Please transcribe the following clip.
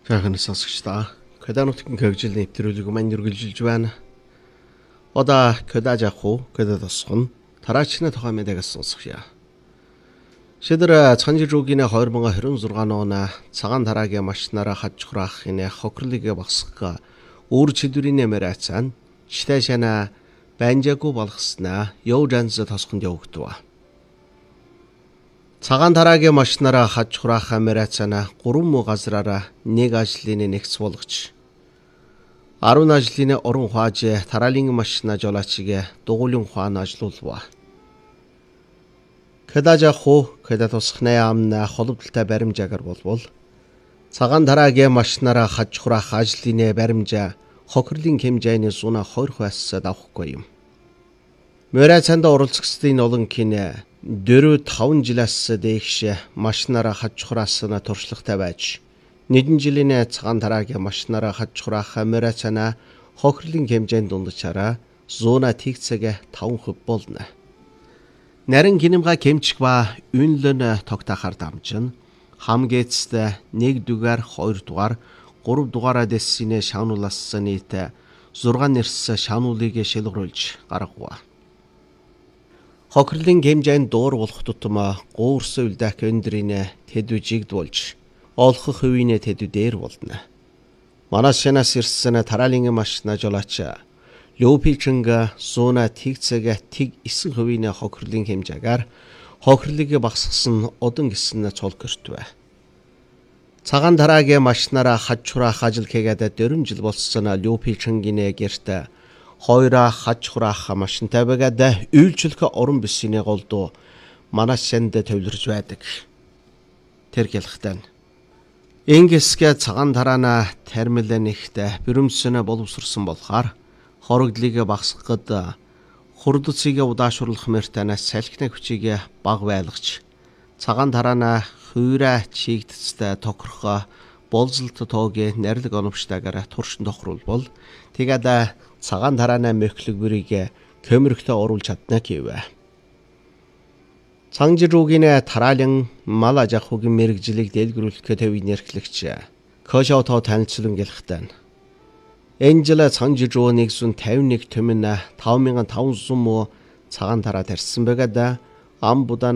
Сайхан сонсогчдаа Каданутгийн хөгжил нэвтрүүлэг маань үргэлжилж байна. Одоо Кадаж ах уу, Кадад тосхон тараачны тухай мэдээгээ сонсгоё. Шидэр Цанжижуугийн 2026 оны цагаан дараагийн машинаараа хаж хураах энэ хохирлыг багсгах өөр чидүрийн нэмэрацан читэшана банжаагүй болгоснаа Ёужанз тосхонд явагдав. Цагаан дараагийн машинаараа хаж хураах амерацана 3 газраараа нэг ажлын нэгц болгож 10 ажлын орон хуаж тараалын машина жолоочиг дугуулын хуан ажиллуулва. Кадажаху кадат усхнаа амна холболтой баримжаагаар болвол цагаан дараагийн машинаараа хаж хураах ажлын баримжаа хохирлын хэмжээний суна 20% давхгүй юм. Мөрөцөнд оролцогчдын олон кинэ 4-5 жилээс дээш машинаараа хаж хураасна туршлагатай байж нэгэн жилийн цагаан дараагийн машинаараа хаж хураах мөрөцөна хохирлын хэмжээнд дундчаараа зуна тэгцэг 5% болно. Нарийн гинэмга кемчг ба үнлэн тогтоохоор дамжин хамгийн эцэст 1 дугаар 2 дугаар 3 дугаараа дэссинэ шаануулаас нийт 6 нэрс шаануулыг шилгэрүүлж гаргав. Хохирлын хэмжээнд дуур болох тутам гуурс үлдэх өндрийн тэдвжигд болж олох хувийн тэдв дээр болно. Манашнаас ирсэн тараалын машина жолооч Лёпичинга суна тэгцэг тэг 9% хохирлын хэмжээгээр хохирлыг багасгасан одон гисэн цолгөртвэ. Цагаан дараагийн машинаараа хаж хураах ажил хийгээд 4 жил болсон Лёпичингийн гэрт хоёроо хаж хураах машинтай байгаад үйлчлэх орон бисний голдуу манашнд төвлөрж байдаг. Тэр гэлхтэн Ингээсгээ цагаан тараана термилэн ихтэй бэрэмсэнэ боловсрсон болохоор хорогдлыг багасгахад хурдцыг удаашруулах мөртанаас салхины хүчийг баг байлгаж цагаан тараана хуйра чигдэцтэй тохирох болзолт тоогийн нарилэг оновчтойгоор туршин тохируулбал тэгээд цагаан тараана мөхлөг бүрийг көмөрөгтөө оруулж чадна гэвэ. Цанжижуугийн тараалан мал аж ахуйн мэрэгжлийг дэлгэрүүлэх төвийн эрхлэгч Кошото танилцуулан гэлхтэн. Энжела Цанжижуу 151 төмөн 5500 муу цагаан тараа тарьсан байгаад ам будаа